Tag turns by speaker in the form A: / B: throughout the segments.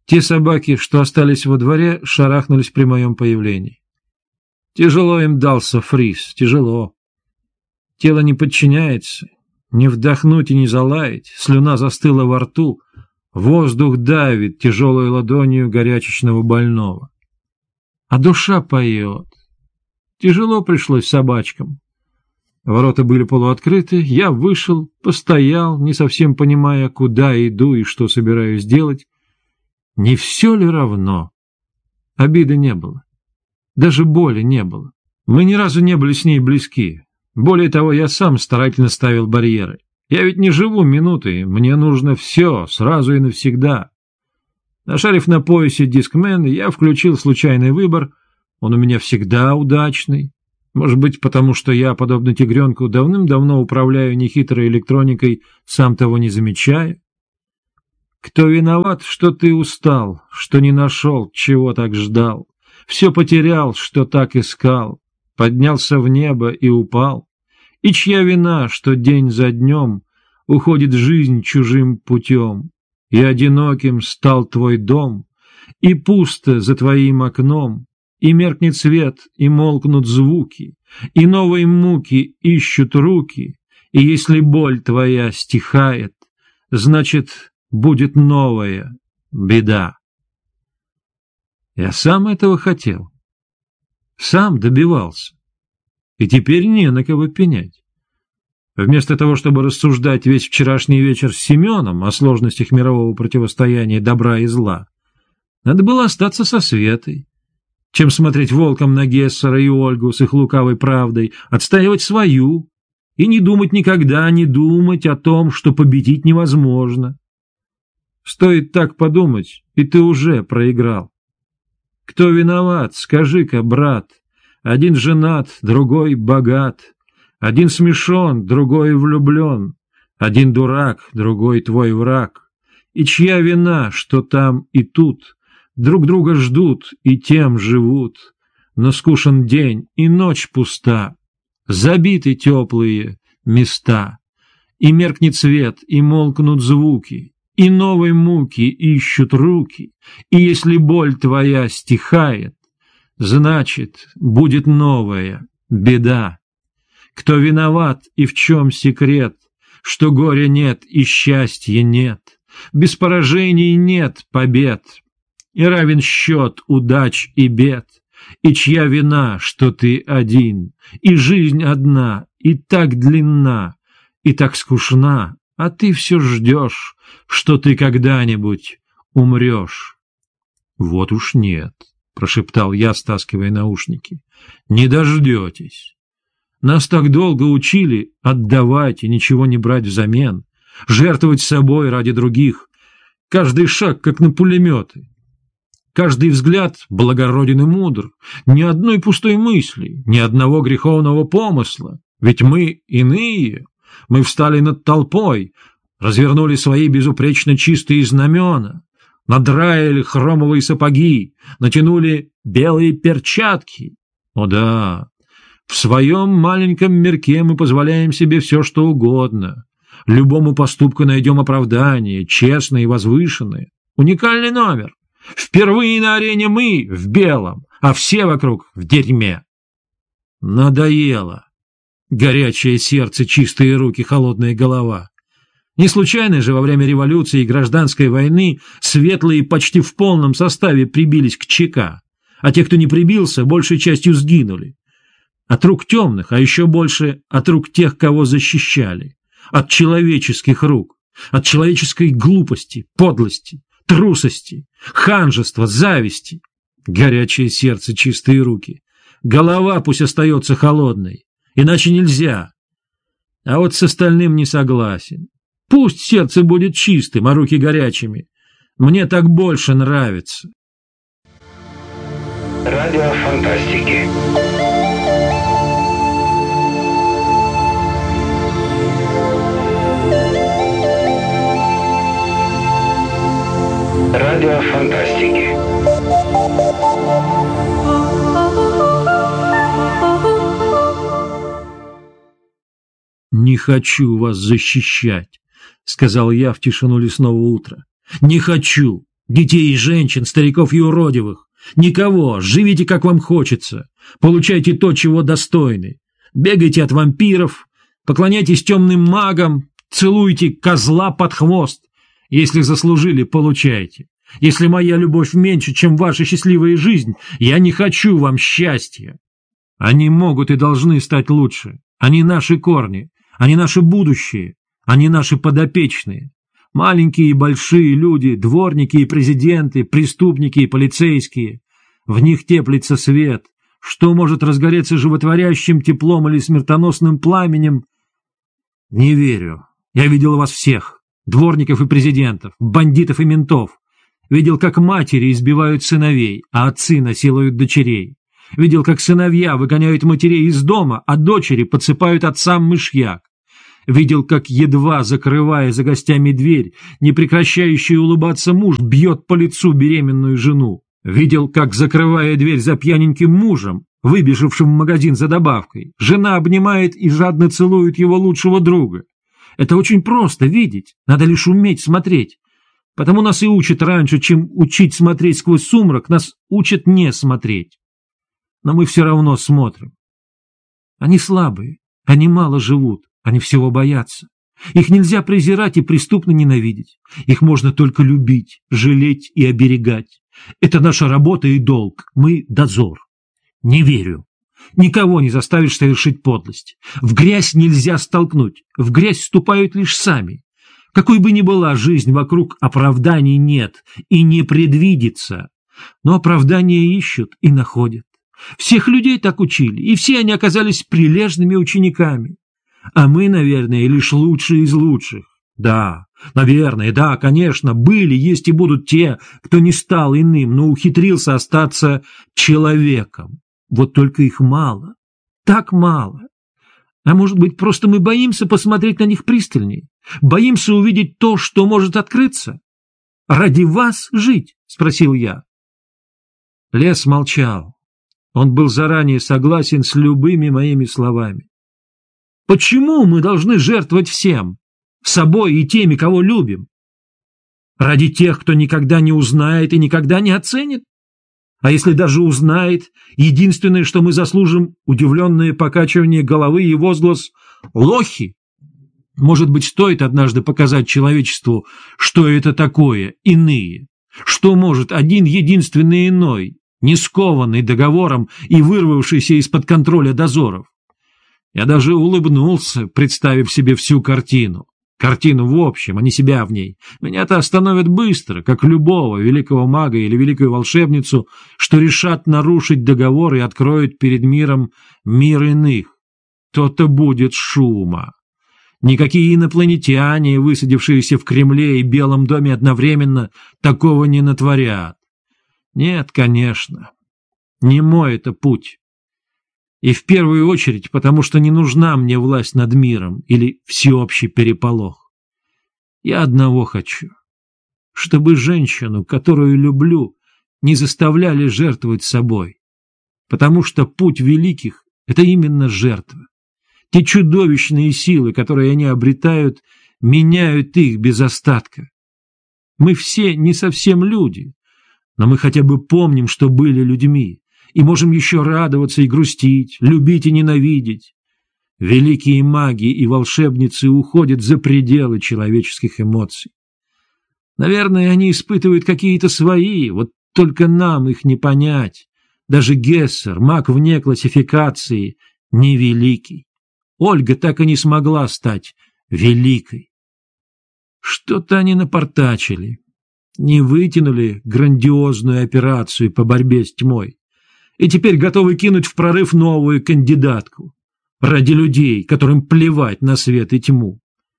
A: Те собаки, что остались во дворе, шарахнулись при моем появлении. Тяжело им дался фриз, тяжело. Тело не подчиняется, не вдохнуть и не залаять, слюна застыла во рту, воздух давит тяжелой ладонью горячечного больного. А душа поет. Тяжело пришлось собачкам. Ворота были полуоткрыты, я вышел, постоял, не совсем понимая, куда иду и что собираюсь делать. Не все ли равно? Обиды не было. Даже боли не было. Мы ни разу не были с ней близки. Более того, я сам старательно ставил барьеры. Я ведь не живу минутой, мне нужно все, сразу и навсегда. Нашарив на поясе дискмен, я включил случайный выбор. Он у меня всегда удачный. Может быть, потому что я, подобно тигренку, давным-давно управляю нехитрой электроникой, сам того не замечая. Кто виноват, что ты устал, что не нашел, чего так ждал, все потерял, что так искал, поднялся в небо и упал? И чья вина, что день за днем уходит жизнь чужим путем, и одиноким стал твой дом, и пусто за твоим окном, и меркнет свет, и молкнут звуки, и новые муки ищут руки, и если боль твоя стихает, значит, будет новая беда. Я сам этого хотел, сам добивался, и теперь не на кого пенять. Вместо того, чтобы рассуждать весь вчерашний вечер с Семеном о сложностях мирового противостояния добра и зла, надо было остаться со Светой, чем смотреть волком на Гессера и Ольгу с их лукавой правдой, отстаивать свою и не думать никогда, не думать о том, что победить невозможно. Стоит так подумать, и ты уже проиграл. Кто виноват, скажи-ка, брат? Один женат, другой богат, один смешон, другой влюблен, один дурак, другой твой враг. И чья вина, что там и тут друг друга ждут и тем живут, но скушен день и ночь пуста, забиты теплые места, и меркнет свет, и молкнут звуки, и новой муки ищут руки, и если боль твоя стихает, значит, будет новая беда. Кто виноват и в чем секрет, что горя нет и счастья нет, без поражений нет побед, и равен счет удач и бед, и чья вина, что ты один, и жизнь одна, и так длинна, и так скучна, а ты все ждешь, что ты когда-нибудь умрешь. — Вот уж нет, — прошептал я, стаскивая наушники, — не дождетесь. Нас так долго учили отдавать и ничего не брать взамен, жертвовать собой ради других, каждый шаг, как на пулеметы. Каждый взгляд благороден и мудр, ни одной пустой мысли, ни одного греховного помысла, ведь мы иные, мы встали над толпой, развернули свои безупречно чистые знамена, надраили хромовые сапоги, натянули белые перчатки. О да, в своем маленьком мирке мы позволяем себе все, что угодно, любому поступку найдем оправдание, честное и возвышенное, уникальный номер. Впервые на арене мы в белом, а все вокруг в дерьме. Надоело. Горячее сердце, чистые руки, холодная голова. Не случайно же во время революции и гражданской войны светлые почти в полном составе прибились к ЧК, а те, кто не прибился, большей частью сгинули. От рук темных, а еще больше от рук тех, кого защищали. От человеческих рук, от человеческой глупости, подлости, трусости, ханжества, зависти. Горячее сердце, чистые руки. Голова пусть остается холодной, иначе нельзя. А вот с остальным не согласен. Пусть сердце будет чистым, а руки горячими. Мне так больше нравится.
B: Радио фантастики. Радио фантастики.
A: «Не хочу вас защищать», — сказал я в тишину лесного утра. «Не хочу. Детей и женщин, стариков и уродивых. Никого, живите как вам хочется. Получайте то, чего достойны. Бегайте от вампиров, поклоняйтесь темным магам, целуйте козла под хвост. Если заслужили, получайте. Если моя любовь меньше, чем ваша счастливая жизнь, я не хочу вам счастья. Они могут и должны стать лучше. Они наши корни, они наше будущее, они наши подопечные. Маленькие и большие люди, дворники и президенты, преступники и полицейские. В них теплится свет. Что может разгореться животворящим теплом или смертоносным пламенем? Не верю. Я видел вас всех. Дворников и президентов, бандитов и ментов. Видел, как матери избивают сыновей, а отцы насилуют дочерей. Видел, как сыновья выгоняют матерей из дома, а дочери подсыпают отцам мышьяк. Видел, как, едва закрывая за гостями дверь, непрекращающий улыбаться муж бьет по лицу беременную жену. Видел, как, закрывая дверь за пьяненьким мужем, выбежавшим в магазин за добавкой, жена обнимает и жадно целует его лучшего друга. Это очень просто видеть, надо лишь уметь смотреть. Потому нас и учат раньше, чем учить смотреть сквозь сумрак, нас учат не смотреть. Но мы все равно смотрим. Они слабые, они мало живут, они всего боятся. Их нельзя презирать и преступно ненавидеть. Их можно только любить, жалеть и оберегать. Это наша работа и долг. Мы — дозор. Не верю. Никого не заставишь совершить подлость. В грязь нельзя столкнуть. В грязь ступают лишь сами. Какой бы ни была жизнь вокруг, оправданий нет и не предвидится. Но оправдания ищут и находят. Всех людей так учили, и все они оказались прилежными учениками. А мы, наверное, лишь лучшие из лучших. Да, наверное, да, конечно, были, есть и будут те, кто не стал иным, но ухитрился остаться человеком. Вот только их мало, так мало. А может быть, просто мы боимся посмотреть на них пристальней? Боимся увидеть то, что может открыться? «Ради вас жить?» — спросил я. Лес молчал. Он был заранее согласен с любыми моими словами. Почему мы должны жертвовать всем? Собой и теми, кого любим? Ради тех, кто никогда не узнает и никогда не оценит? А если даже узнает, единственное, что мы заслужим — удивленное покачивание головы и возглас «Лохи!». Может быть, стоит однажды показать человечеству, что это такое иные, что может один единственный иной, не скованный договором и вырвавшийся из-под контроля дозоров. Я даже улыбнулся, представив себе всю картину. Картину в общем, а не себя в ней. Меня-то остановят быстро, как любого великого мага или великую волшебницу, что решат нарушить договор и откроют перед миром мир иных. То-то будет шума. Никакие инопланетяне, высадившиеся в Кремле и Белом доме одновременно, такого не натворят. Нет, конечно, не мой это путь. И в первую очередь, потому что не нужна мне власть над миром или всеобщий переполох. Я одного хочу, чтобы женщину, которую люблю, не заставляли жертвовать собой, потому что путь великих — это именно жертва. Те чудовищные силы, которые они обретают, меняют их без остатка. Мы все не совсем люди, но мы хотя бы помним, что были людьми, и можем еще радоваться и грустить, любить и ненавидеть. Великие маги и волшебницы уходят за пределы человеческих эмоций. Наверное, они испытывают какие-то свои, вот только нам их не понять. Даже Гессер, маг вне классификации, не великий. Ольга так и не смогла стать великой. Что-то они напортачили, не вытянули грандиозную операцию по борьбе с тьмой. И теперь готовы кинуть в прорыв новую кандидатку ради людей, которым плевать на свет и тьму.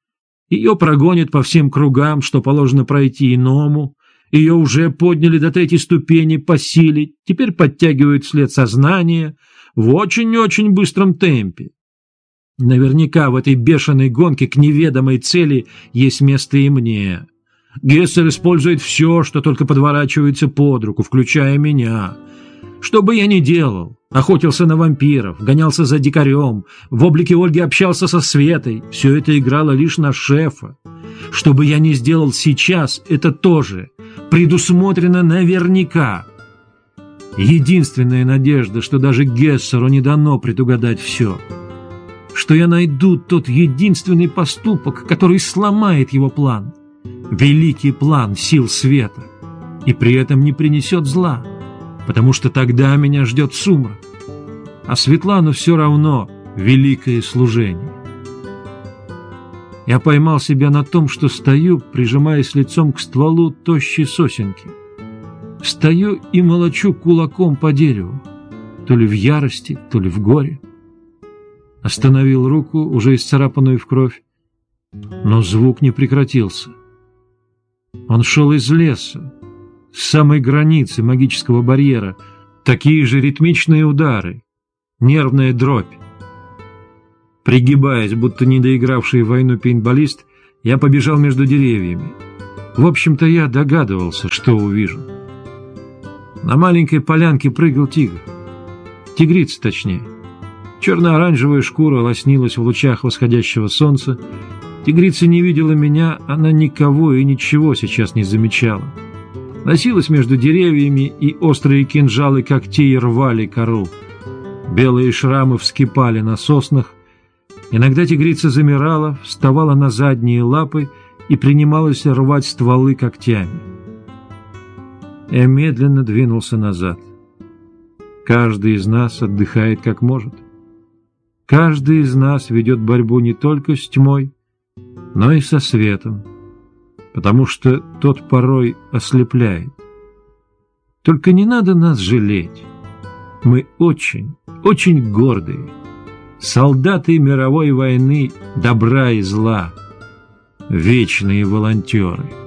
A: Ее прогонят по всем кругам, что положено пройти иному, ее уже подняли до 3-й ступени по силе, теперь подтягивают вслед сознания в очень-очень быстром темпе. Наверняка в этой бешеной гонке к неведомой цели есть место и мне. Гессер использует все, что только подворачивается под руку, включая меня. Что бы я ни делал, охотился на вампиров, гонялся за дикарем, в облике Ольги общался со Светой, все это играло лишь на шефа. Что бы я ни сделал сейчас, это тоже предусмотрено наверняка. Единственная надежда, что даже Гессеру не дано предугадать все, что я найду тот единственный поступок, который сломает его план, великий план сил света, и при этом не принесет зла, потому что тогда меня ждет сумрак, а Светлану все равно великое служение. Я поймал себя на том, что стою, прижимаясь лицом к стволу тощей сосенки. Стою и молочу кулаком по дереву, то ли в ярости, то ли в горе. Остановил руку, уже исцарапанную в кровь, но звук не прекратился. Он шел из леса, с самой границы магического барьера, такие же ритмичные удары, нервная дробь. Пригибаясь, будто недоигравший войну пейнтболист, я побежал между деревьями. В общем-то, я догадывался, что увижу. На маленькой полянке прыгал тигр. Тигрица, точнее. Черно-оранжевая шкура лоснилась в лучах восходящего солнца. Тигрица не видела меня, она никого и ничего сейчас не замечала. Носилась между деревьями, и острые кинжалы когтей рвали кору. Белые шрамы вскипали на соснах. Иногда тигрица замирала, вставала на задние лапы и принималась рвать стволы когтями. Я медленно двинулся назад. Каждый из нас отдыхает как может. Каждый из нас ведет борьбу не только с тьмой, но и со светом, потому что тот порой ослепляет. Только не надо нас жалеть. Мы очень, очень гордые. Солдаты мировой войны добра и зла, вечные волонтеры.